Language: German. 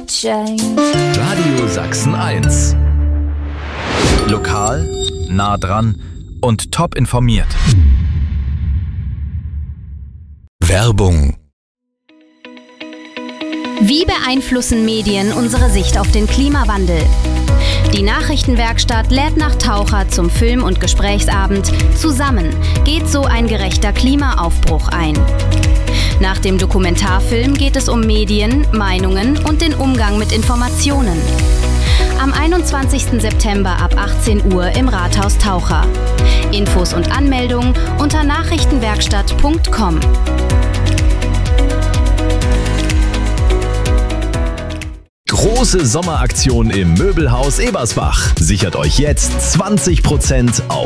change. Radio Sachsen 1. Lokal, nah dran und top informiert. Werbung. Wie beeinflussen Medien unsere Sicht auf den Klimawandel? Die Nachrichtenwerkstatt lädt nach Taucher zum Film- und Gesprächsabend Zusammen geht so ein gerechter Klimaaufbruch ein. Nach dem Dokumentarfilm geht es um Medien, Meinungen und den Umgang mit Informationen. Am 21. September ab 18 Uhr im Rathaus Taucher. Infos und Anmeldungen unter nachrichtenwerkstatt.com. Große Sommeraktion im Möbelhaus Ebersbach. Sichert euch jetzt 20% auf